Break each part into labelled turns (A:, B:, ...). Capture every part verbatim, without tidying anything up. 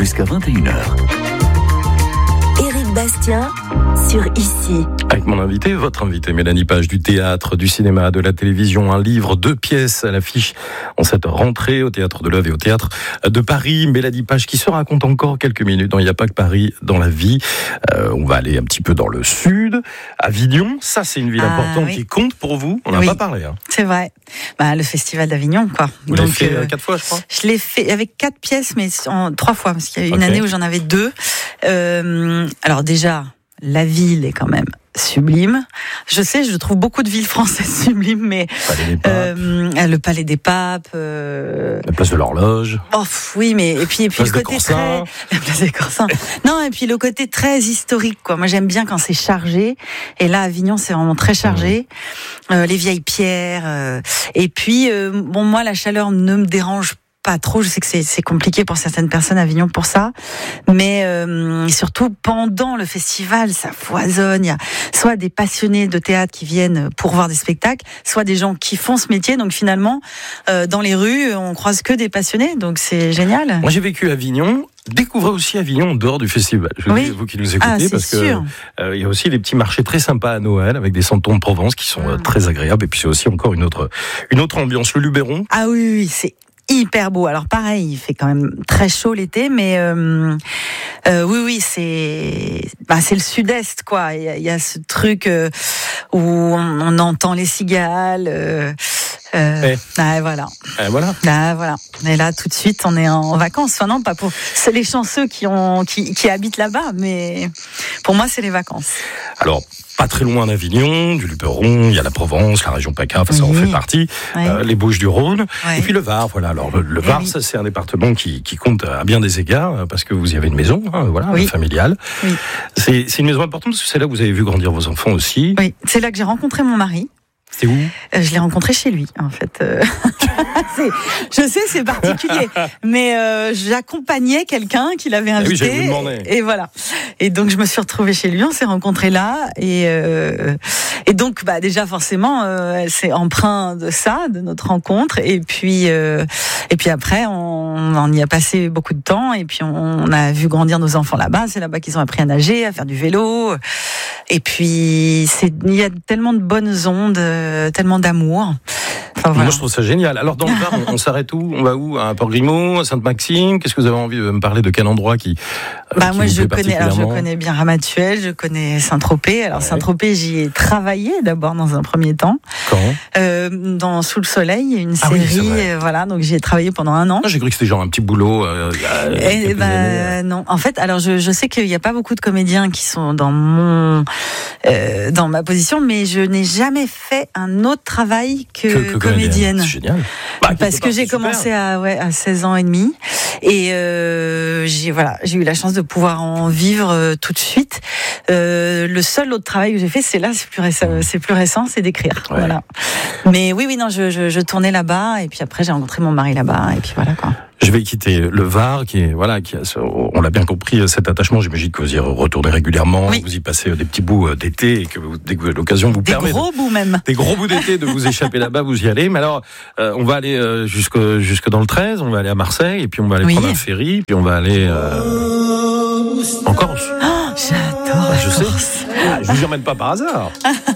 A: jusqu'à vingt et une heures.
B: Éric Bastien sur Ici.
C: Avec mon invité, votre invité, Mélanie Page, du théâtre, du cinéma, de la télévision, un livre, deux pièces à l'affiche en cette rentrée au Théâtre de l'Œuvre et au Théâtre de Paris. Mélanie Page qui se raconte encore quelques minutes dans Il n'y a pas que Paris dans la vie. Euh, on va aller un petit peu dans le sud, Avignon. Ça, c'est une ville ah, importante oui. qui compte pour vous. On n'a oui. pas parlé. Hein.
D: C'est vrai. Bah, le Festival d'Avignon, quoi.
C: Vous l'avez fait euh, quatre fois, je crois.
D: Je l'ai fait avec quatre pièces, mais en trois fois, parce qu'il y a eu une okay. année où j'en avais deux. Euh, alors déjà, la ville est quand même sublime. Je sais, je trouve beaucoup de villes françaises sublimes, mais
C: Palais
D: euh, le Palais des Papes, euh...
C: la place de l'Horloge.
D: Oh oui, mais et puis et puis le côté très la place des Corsins. Non, et puis le côté très historique, quoi. Moi, j'aime bien quand c'est chargé. Et là, Avignon, c'est vraiment très chargé. Mmh. Euh, les vieilles pierres. Euh... Et puis, euh, bon, moi, la chaleur ne me dérange pas. Pas trop, je sais que c'est, c'est compliqué pour certaines personnes à Avignon pour ça, mais euh, surtout pendant le festival, ça foisonne. Il y a soit des passionnés de théâtre qui viennent pour voir des spectacles, soit des gens qui font ce métier. Donc finalement, euh, dans les rues, on croise que des passionnés, donc c'est génial.
C: Moi, j'ai vécu à Avignon. Découvrez aussi Avignon en dehors du festival. Je oui. dis, vous qui nous écoutez,
D: ah,
C: parce que euh, il y a aussi des petits marchés très sympas à Noël avec des santons de Provence qui sont euh, très agréables. Et puis c'est aussi encore une autre une autre ambiance. Le Luberon.
D: Ah oui, oui, c'est hyper beau. Alors pareil, il fait quand même très chaud l'été, mais euh, euh, oui, oui, c'est bah, c'est le sud-est, quoi. Il y a, il y a ce truc euh, où on, on entend les cigales. Euh, euh,
C: eh.
D: ah, voilà.
C: Eh, voilà.
D: Ah, voilà. Et là, tout de suite, on est en vacances. Enfin non, pas pour c'est les chanceux qui ont qui, qui habitent là-bas, mais pour moi, c'est les vacances.
C: Alors. Pas très loin d'Avignon, du Luberon, il y a la Provence, la région PACA, enfin, ça en
D: oui.
C: fait partie,
D: oui.
C: euh, les Bouches-du-Rhône,
D: oui.
C: et puis le Var. Voilà. Alors le, le Var, oui. ça, c'est un département qui, qui compte à bien des égards parce que vous y avez une maison, hein, voilà,
D: oui.
C: familiale.
D: Oui.
C: C'est, c'est une maison importante parce que c'est là que vous avez vu grandir vos enfants aussi.
D: Oui, c'est là que j'ai rencontré mon mari.
C: C'est où ?
D: euh, Je l'ai rencontré chez lui, en fait. Euh... c'est, je sais, c'est particulier, mais euh, j'accompagnais quelqu'un qui l'avait invité.
C: Ah oui, j'avais
D: et, et voilà. Et donc je me suis retrouvée chez lui, on s'est rencontrés là, et euh, et donc bah déjà forcément, euh, elle s'est empreinte de ça, de notre rencontre, et puis euh, et puis après on, on y a passé beaucoup de temps, et puis on, on a vu grandir nos enfants là-bas. C'est là-bas qu'ils ont appris à nager, à faire du vélo, et puis c'est il y a tellement de bonnes ondes. Tellement d'amour. Enfin, voilà.
C: Moi, je trouve ça génial. Alors, dans le Var, on, on s'arrête où ? On va où ? À Port-Grimaud, à Sainte-Maxime ? Qu'est-ce que vous avez envie de me parler de quel endroit qui euh,
D: Bah
C: qui
D: moi,
C: vous
D: je
C: plaît
D: connais. Alors, je
C: particulièrement ?
D: connais bien Ramatuelle, je connais Saint-Tropez. Alors, ouais. Saint-Tropez, j'y ai travaillé d'abord dans un premier temps.
C: Quand ?
D: euh, Dans Sous le Soleil, une
C: ah
D: série.
C: Oui,
D: euh, voilà, donc j'y ai travaillé pendant un an.
C: Ah, j'ai cru que c'était genre un petit boulot. Euh,
D: Et bah, années. non. En fait, alors je, je sais qu'il n'y a pas beaucoup de comédiens qui sont dans mon euh, dans ma position, mais je n'ai jamais fait un autre travail que,
C: que, que
D: comédienne.
C: C'est génial. Bah,
D: Parce que j'ai commencé à, ouais, à seize ans et demi. Et euh, j'ai, voilà, j'ai eu la chance de pouvoir en vivre euh, tout de suite. Euh, le seul autre travail que j'ai fait, c'est là, c'est plus récent, c'est, plus récent, c'est d'écrire. Ouais. Voilà. Mais oui, oui, non, je, je, je tournais là-bas. Et puis après, j'ai rencontré mon mari là-bas. Et puis voilà, quoi.
C: Je vais quitter le Var, qui est, voilà, qui a, on l'a bien compris, cet attachement. J'imagine que vous y retournez régulièrement, oui. Vous y passez des petits bouts d'été et que vous, dès que l'occasion vous
D: des
C: permet.
D: Des gros
C: de,
D: bouts même.
C: Des gros bouts d'été de vous échapper là-bas, vous y allez. Mais alors, euh, on va aller euh, jusque, jusque dans le treize, on va aller à Marseille, et puis on va aller oui. prendre un ferry, puis on va aller euh, en Corse.
D: Oh, j'adore.
C: Ah, je sais. Ah, je vous y emmène pas par hasard.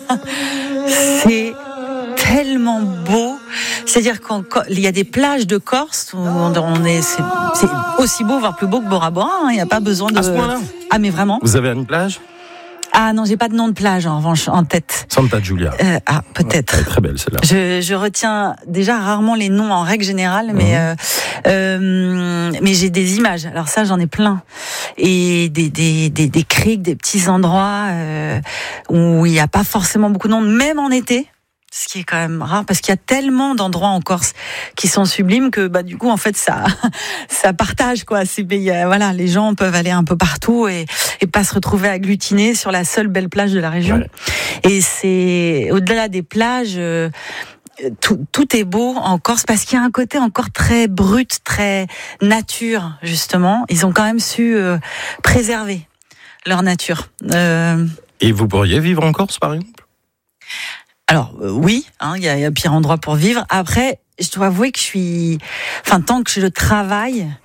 D: C'est tellement beau. C'est-à-dire qu'il y a des plages de Corse où on est, c'est, c'est aussi beau, voire plus beau que Bora Bora. Il hein, n'y a pas besoin de.
C: À ce point-là ?
D: Ah, mais vraiment.
C: Vous avez une plage ?
D: Ah non, j'ai pas de nom de plage en revanche en tête.
C: Santa Giulia.
D: Euh, ah, peut-être.
C: Elle est très belle celle-là.
D: Je, je retiens déjà rarement les noms en règle générale, mais mmh. euh, euh, mais j'ai des images. Alors ça, j'en ai plein et des des des, des criques, des petits endroits euh, où il n'y a pas forcément beaucoup de monde, même en été. Ce qui est quand même rare parce qu'il y a tellement d'endroits en Corse qui sont sublimes que bah du coup en fait ça ça partage quoi. C'est voilà, les gens peuvent aller un peu partout et et pas se retrouver agglutinés sur la seule belle plage de la région. Ouais. Et c'est au-delà des plages. Euh, Tout, tout est beau en Corse parce qu'il y a un côté encore très brut, très nature justement. Ils ont quand même su euh, préserver leur nature. Euh...
C: Et vous pourriez vivre en Corse par exemple ?
D: Alors euh, oui, il hein, y, a, y a pire endroit pour vivre. Après, je dois avouer que je suis, enfin tant que je travaille, mmh.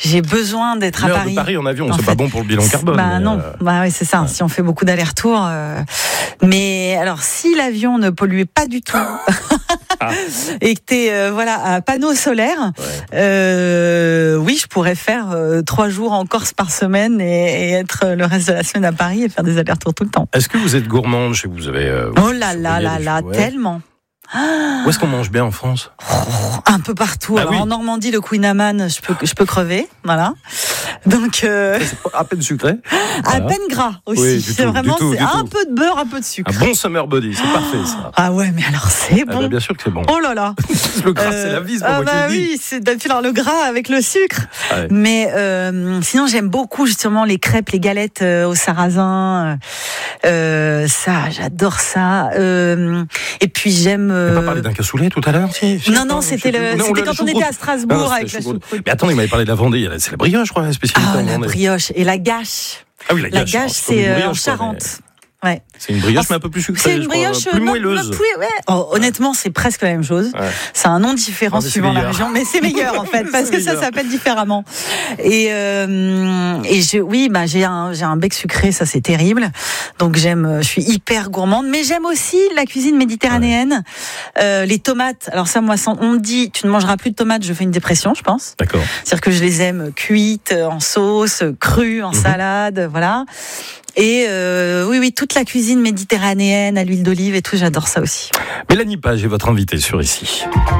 D: j'ai besoin d'être à
C: L'heure
D: Paris.
C: de Paris en avion,
D: En
C: c'est
D: fait,
C: pas bon pour le bilan carbone.
D: Bah non,
C: euh...
D: bah oui, c'est ça. Ouais. Si on fait beaucoup d'allers-retours, euh... mais alors si l'avion ne polluait pas du tout. Ah. Et que t'es euh, voilà à panneau solaire, ouais. euh, oui, je pourrais faire euh, trois jours en Corse par semaine et, et être le reste de la semaine à Paris et faire des allers-retours tout le temps.
C: Est-ce que vous êtes gourmande chez vous, vous avez euh,
D: Oh là là là là, ouais. tellement.
C: Où est-ce qu'on mange bien en France ?
D: Un peu partout.
C: Ah
D: Alors,
C: oui.
D: En Normandie, le Queen Amman, je peux, je peux crever, voilà. Donc euh...
C: c'est à peine sucré,
D: à voilà. peine gras aussi.
C: Oui,
D: c'est
C: tout,
D: vraiment
C: tout,
D: c'est un tout. peu de beurre, un peu de sucre.
C: Un bon summer body, c'est parfait ça.
D: Ah ouais, mais alors c'est bon.
C: Ah bah, bien sûr que c'est bon.
D: Oh là là.
C: Le gras, euh... c'est la vie, c'est
D: ah
C: moi
D: bah
C: qui le dis.
D: oui, c'est d'affiler le gras avec le sucre.
C: Ah ouais.
D: Mais euh, sinon, j'aime beaucoup justement les crêpes, les galettes euh, au sarrasin. Euh, ça, j'adore ça. Euh, et puis j'aime.
C: Euh... Tu n'as pas parlé d'un cassoulet tout à l'heure si,
D: Non, non, c'était le, non, c'était quand on était à Strasbourg non, non, avec la choucroute.
C: Mais attendez, il m'avait parlé de la Vendée. C'est la brioche, je crois, la spécialité.
D: Ah, la brioche et la gâche.
C: Ah oui, la gâche.
D: La gâche, c'est euh, en Charente. Ouais.
C: C'est une brioche, mais un peu plus sucrée.
D: C'est une brioche
C: crois, plus
D: non,
C: moelleuse.
D: Non, plus, ouais. oh, honnêtement, c'est presque la même chose. Ouais. C'est un nom différent ah, suivant la région, mais c'est meilleur en fait, parce que meilleur. Ça s'appelle différemment. Et, euh, et je, oui, bah, j'ai un, j'ai un bec sucré, ça c'est terrible. Donc j'aime, je suis hyper gourmande, mais j'aime aussi la cuisine méditerranéenne. Ouais. Euh, les tomates. Alors ça, moi, on me dit, tu ne mangeras plus de tomates, je fais une dépression, je pense.
C: D'accord.
D: C'est-à-dire que je les aime cuites, en sauce, crues, en mmh. salade, voilà. Et euh, oui, oui, toute la cuisine méditerranéenne à l'huile d'olive et tout, j'adore ça aussi.
C: Mélanie Page est votre invitée sur Ici.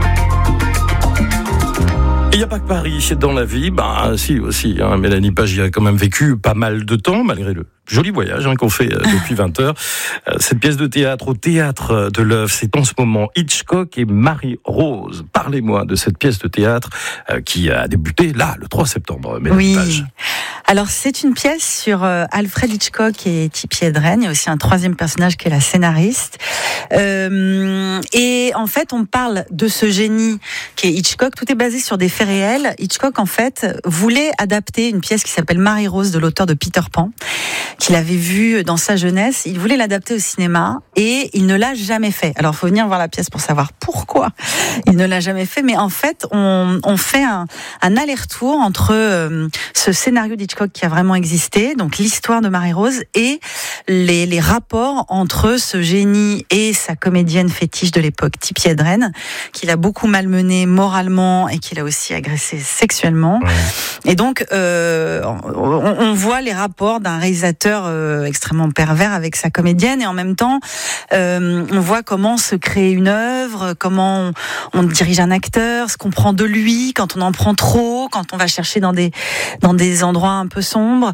C: Il n'y a pas que Paris dans la vie, bah si aussi. Hein, Mélanie Page y a quand même vécu pas mal de temps, malgré le joli voyage hein, qu'on fait euh, depuis vingt heures. Euh, cette pièce de théâtre au Théâtre de l'Œuvre, c'est en ce moment Hitchcock et Marie-Rose. Parlez-moi de cette pièce de théâtre euh, qui a débuté là, le trois septembre, Mélanie
D: oui.
C: Page.
D: Alors c'est une pièce sur euh, Alfred Hitchcock et Tippi Hedren. Il y a aussi un troisième personnage qui est la scénariste. Euh, et en fait, on parle de ce génie qui est Hitchcock. Tout est basé sur des faits réels. Hitchcock, en fait, voulait adapter une pièce qui s'appelle Marie-Rose de l'auteur de Peter Pan, qu'il avait vu dans sa jeunesse. Il voulait l'adapter au cinéma et il ne l'a jamais fait. Alors, il faut venir voir la pièce pour savoir pourquoi il ne l'a jamais fait. Mais en fait, on, on fait un, un aller-retour entre euh, ce scénario d'Hitchcock qui a vraiment existé, donc l'histoire de Marie-Rose, et les, les rapports entre ce génie et sa comédienne fétiche de l'époque, Tippi Hedren, qu'il a beaucoup malmené moralement et qu'il a aussi agressé sexuellement. Ouais. Et donc, euh, on, on voit les rapports d'un réalisateur euh, extrêmement pervers avec sa comédienne, et en même temps, euh, on voit comment se crée une œuvre, comment on, on dirige un acteur, ce qu'on prend de lui, quand on en prend trop, quand on va chercher dans des dans des endroits un peu sombres.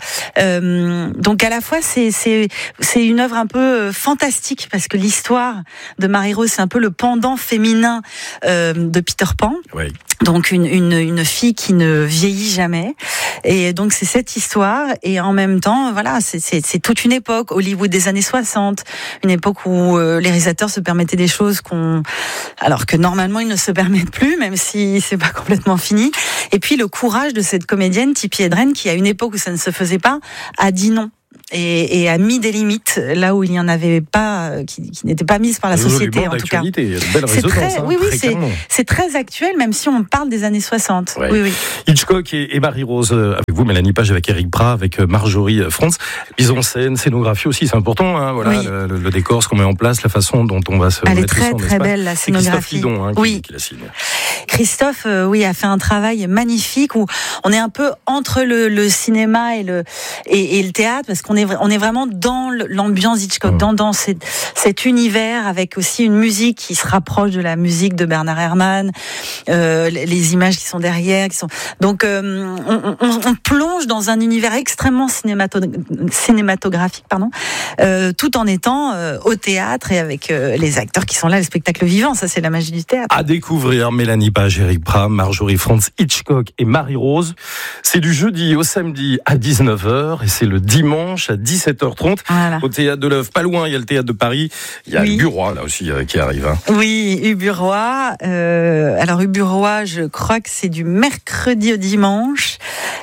D: Euh, donc à la fois, c'est c'est c'est une œuvre un peu fantastique parce que l'histoire de Marie-Rose, c'est un peu le pendant féminin euh, de Peter Pan.
C: Oui.
D: Donc une, une une fille qui ne vieillit jamais, et donc c'est cette histoire, et en même temps voilà, c'est c'est c'est toute une époque, Hollywood des années soixante, une époque où euh, les réalisateurs se permettaient des choses qu'on alors que normalement ils ne se permettent plus, même si c'est pas complètement fini. Et puis le courage de cette comédienne Tippi Hedren, qui à une époque où ça ne se faisait pas a dit non. Et, et a mis des limites là où il n'y en avait pas, qui, qui n'étaient pas mises par la société en tout cas.
C: C'est très,
D: hein, oui, oui, c'est, c'est très actuel, même si on parle des années soixante.
C: Ouais.
D: Oui, oui.
C: Hitchcock et, et Marie-Rose avec vous, Mélanie Page, avec Éric Prat, avec Marjorie Frantz. Mise en scène, scénographie aussi, c'est important. Hein, voilà, oui. le, le décor, ce qu'on met en place, la façon dont on va se.
D: Elle est très très belle la scénographie.
C: C'est Christophe Lidon hein, qui,
D: oui.
C: qui la signe.
D: Christophe, euh, oui, a fait un travail magnifique où on est un peu entre le, le cinéma et le et, et le théâtre, parce qu'on est on est vraiment dans l'ambiance Hitchcock, mmh. dans, dans cet, cet univers, avec aussi une musique qui se rapproche de la musique de Bernard Herrmann, euh, les images qui sont derrière, qui sont donc euh, on, on, on plonge dans un univers extrêmement cinémato- cinématographique, pardon, euh, tout en étant euh, au théâtre et avec euh, les acteurs qui sont là, le spectacle vivant. Ça, c'est la magie du théâtre.
C: À découvrir, Mélanie Page, Éric Prat, Marjorie Frantz, Hitchcock et Marie-Rose. C'est du jeudi au samedi à dix-neuf heures et c'est le dimanche à dix-sept heures trente voilà. Au Théâtre de l'Œuvre. Pas loin, il y a le Théâtre de Paris. Il y a oui. Uburoy là aussi euh, qui arrive. Hein.
D: Oui, Uburoy. Euh, alors Uburoy, je crois que c'est du mercredi au dimanche.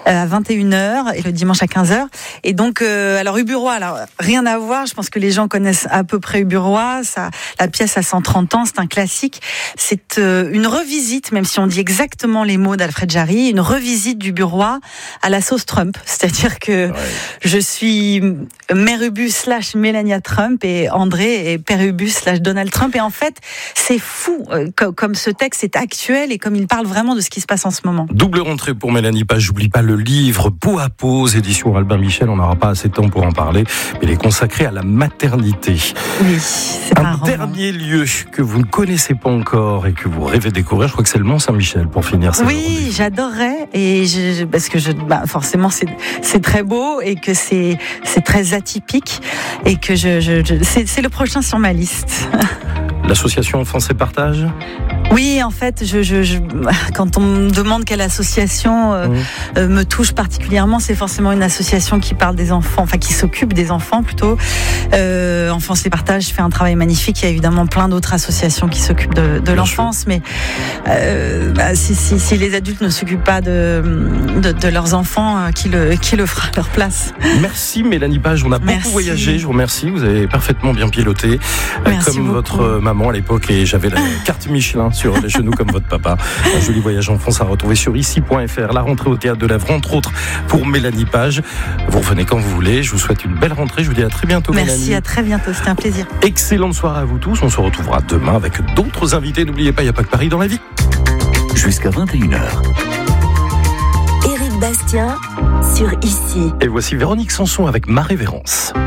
D: à vingt et une heures et le dimanche à quinze heures. Et donc, euh, alors Ubu-Roi, alors rien à voir. Je pense que les gens connaissent à peu près Ubu-Roi. Ça, la pièce a cent trente ans, c'est un classique. C'est euh, une revisite, même si on dit exactement les mots d'Alfred Jarry, une revisite d'Ubu-Roi à la sauce Trump. C'est-à-dire que ouais. je suis Mère Ubu slash Melania Trump et André est Père Ubu slash Donald Trump. Et en fait, c'est fou euh, comme, comme ce texte est actuel et comme il parle vraiment de ce qui se passe en ce moment.
C: Double rentrée pour Mélanie Page. J'oublie pas le livre Peau à peau, édition Albin Michel. On n'aura pas assez de temps pour en parler, mais il est consacré à la maternité.
D: Oui, c'est
C: un dernier lieu que vous ne connaissez pas encore et que vous rêvez de découvrir. Je crois que c'est le Mont-Saint-Michel pour finir.
D: Oui, j'adorerais et je, parce que je, bah, forcément c'est c'est très beau et que c'est c'est très atypique et que je, je, je c'est, c'est le prochain sur ma liste.
C: L'association Enfance et Partage.
D: Oui, en fait, je, je, je, quand on me demande quelle association euh, mmh. euh, me touche particulièrement, c'est forcément une association qui parle des enfants, enfin qui s'occupe des enfants plutôt. Euh, Enfance et Partage fait un travail magnifique. Il y a évidemment plein d'autres associations qui s'occupent de, de l'enfance, mais euh, bah, si, si, si les adultes ne s'occupent pas de, de, de leurs enfants, euh, qui, le, qui le fera à leur place?
C: Merci Mélanie Page, on a
D: Merci.
C: beaucoup voyagé, je vous remercie, vous avez parfaitement bien piloté,
D: Merci
C: comme
D: beaucoup.
C: votre maman à l'époque, et j'avais la carte Michelin sur les genoux comme votre papa. Un joli voyage en France à retrouver sur ici point f r. La rentrée au Théâtre de l'Èvre, entre autres, pour Mélanie Page. Vous revenez quand vous voulez, je vous souhaite une belle rentrée, je vous dis à très bientôt.
D: Merci,
C: Mélanie.
D: à très bientôt, c'était un plaisir.
C: Excellente soirée à vous tous, on se retrouvera demain avec d'autres invités. N'oubliez pas, il n'y a pas que Paris dans la vie.
B: Jusqu'à vingt et une heures. Éric Bastien sur Ici.
C: Et voici Véronique Sanson avec Ma Révérence.